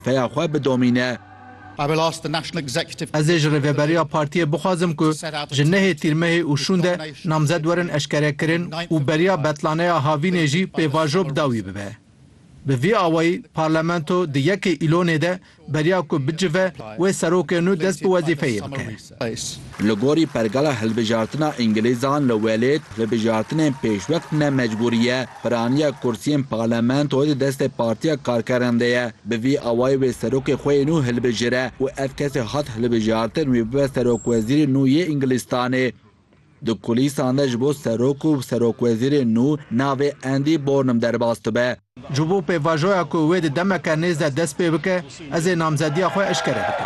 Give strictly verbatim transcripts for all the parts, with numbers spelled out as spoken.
feya xwe bidomîne. Ez ê ji rêveberiya partiyê bixwazim ku ji nehê tîrmehê û şûn de namzed werin eşkerekirin û beriya betlaneya havînê jî pêvajo bi dawî bibe. Bi vî awayî parlamento di yekê îlonê de beriya ku bicive wê serokê nû dest bi wezîfeyê bike. Li gorî pergala hilbijartina îngilîzan li welêt hilbijartinên pêşwek ne mecbûrî ye, piraniya kursiyên parlamentoyê di destê Partiya Karkeran de ye. Bi vî awayî wê serokê xwe nû hilbijire û ev kesê hat hilbijartin wê bibe serokwezîrê nû yê Ingilistanê. Di kulîsan de ji bo serok û serokwezîrê nû navê Andy Burnham derbas dibe. Ji bo pêvajoya ku wê di demeke nêz de dest pê bike, ez ê namzediya xwe eşkere bikim.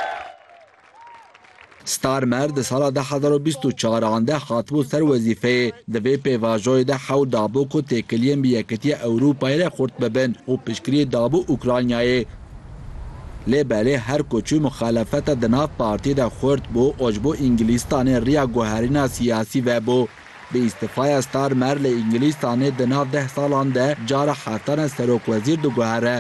Starmer di sala de hezar û bîst û çaran de hatibû ser wezîfeyê. Di vê pêvajoyê de hewl dabû ku têkiliyên bi Yekîtiya Ewropayê re xurt bibin û piştgirî dabû Ukraynayê. Lê belê her koçû muxalefeta di nav partiyê de xurt bû û ji bo Îngilîstanê riya guherîna siyasî vebû. Bi îstîfaya Starmer li Îngilîstanê di nav deh salan de cara heftana serokwezîr diguhere.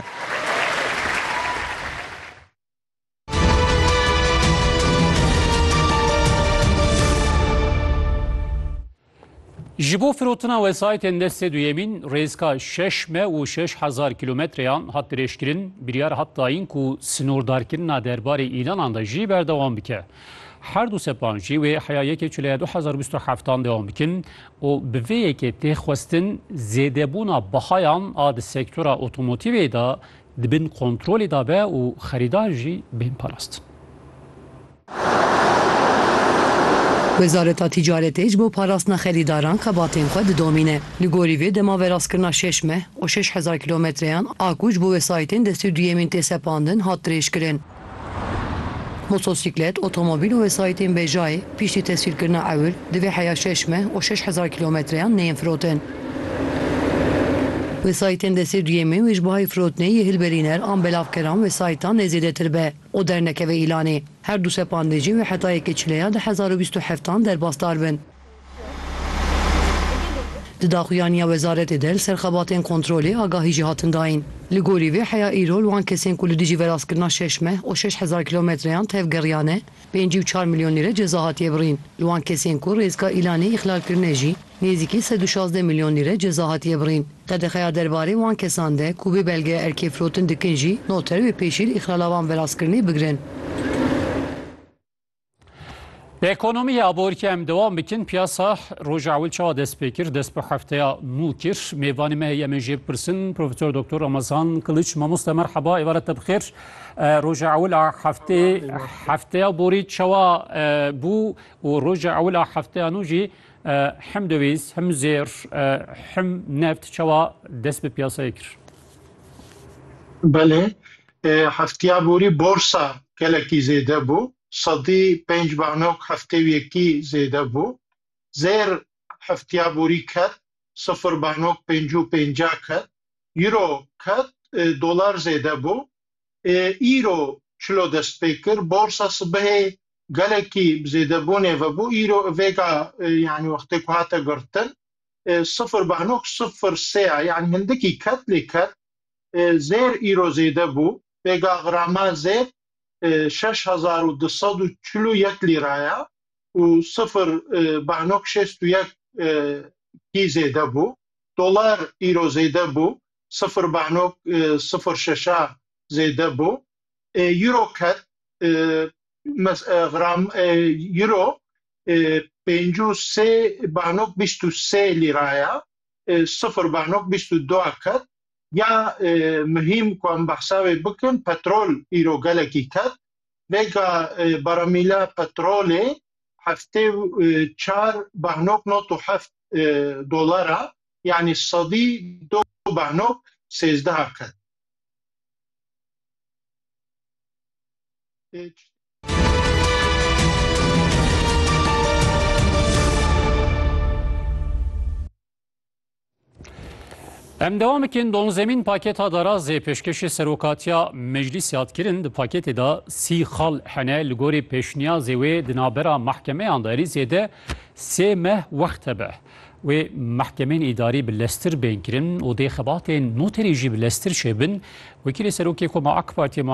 Ji bo firotina wesayetên destê duyemîn rêzka şeş me û şeş hezar kilometreyan hat dirêjkirin, biryar hat dayîn ku sînordarkirina derbarê îlanan de jî berdewam bike. Her du sepan jî wê heya yekê çûleya du hezar bîst û heftan devam bikin û bi vê yekê tê xwestin zêdebûna bihayan a di sektora otomotîvê de dibin kontrolê da be û xerîdar jî bên parast. Wezareta Tîcaretê ji bo parastina xerîdaran xebatên xwe didomîne. Li gorî vê dema verastkirina şeş meh û şeş hezar kilometreyan a ku ji bo wesayetên destê duyemîn tê sepandin hat dirêjkirin. Motosîklet, otomobîl û wesayetên bêjayê piştî tesvîrkirina ewil di vê heya şeş meh û şeş hezar kilometreyan neyên firotin. Wesayetên destê duyemîn wê ji bo hayê firotinê yê hilberîner an belavkeran wesayetan nezêdetir be. O dernekeve îlanê. Her du sepandê jî wê heta yekê çûleya di hezar û bîst û heftan derbasdar bin. Di daxuyaniya wezaretê de li ser xebatên kontrolê agahî jî hatin dayîn. Li gorî vê heya îro li wan kesên ku li dijî verastkirina şeş meh û şeş hezar kilometreyan tevgeriyane pêncî û çar milyon lîre ceza hatiye birîn. Li wan kesên ku rêzka îlanê îxlalkirinê jî nêzîkî sed û şazdeh milyon lîre ceza hatiye birîn. Qedexeya derbarê wan kesan de ku bê belgeya erkê firotin dikin jî noter wê pêşîl îxlala wan verastkirinê bigirin. Bi ekonomiyê aborîkê em devam bikin, piyasa roja ewil çawa dest pê kir, dest bi hefteya nû kir. Mêvanê me heye em jê bipirsin, Profesör Doktor Ramazan Kılıç, mamoste merheba, êvaret te bixêr. Roja ewil a heftê hefteya borî çawa bû û roja ewil a hefteya nû jî hem döviz, hem zêr, hem neft çawa dest bi piyasayê kir. Belê, hefteya borî borsa gelekî zêde bû. Sadî pênc banok heftê yekî zêde bû. Zêr hefteya borî ket, sıfır banok pênc û pênca ket. Euro ket, dolar zêde bû. Îro çilo dest pê kir. Borsa sibehê gelekî zêdebûnê vebû. Îro vêga yani wextê ku hate girtin sıfır banok sıfır sêya yani hindikî ket lê ket. Zêr îro zêde bû. Vêga grama zêr şeş hezar û du sed û çil û yek lîraya û sıfır banok şêst û yek kî zêde bû. Dolar îro zêde bû. Sıfır banok sıfır şeşa zêde bû. Euro ket gram euro pênc û sê banok bîst û sê lîraya sıfır banok bîst û du ket. Ya mühim ku em behsa wê bikin petrol îro gelekî ket. Vêga baramîla petrolê heftê çar banok not û heft dolara yani sadî du banok sêzdeha ket. Em devam bikin donzemîn paketa darazê pêşkêşê serokatiya meclîsê hat kirin. Di paketê de sî xal hene li gorî pêşniyazê wê di navbera mehkemeyan da Êrîzê de sê meh wext hebe. Wê mehkemên îdarî bi lestir bên kirin û dê xebatên noterî jî bi lestir çêbin. Wekîlê Serokê Koma AK Partiya